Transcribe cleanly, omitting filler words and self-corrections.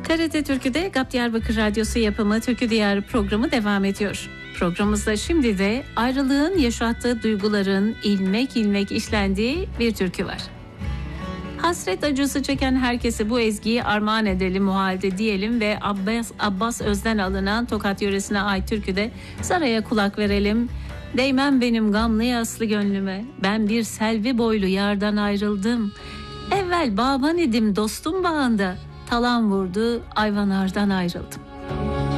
TRT Türkü'de GAP Diyarbakır Radyosu yapımı Türkü Diyarı programı devam ediyor. Programımızda şimdi de ayrılığın yaşattığı duyguların ilmek ilmek işlendiği bir türkü var. Hasret acısı çeken herkese bu ezgiyi armağan edelim o halde diyelim ve Abbas Öz'den alınan Tokat yöresine ait türküde saraya kulak verelim. Değmem benim gamlı yaslı gönlüme, ben bir selvi boylu yardan ayrıldım. Evvel bağban idim dostum bağında, talan vurdu ayvanardan ayrıldım.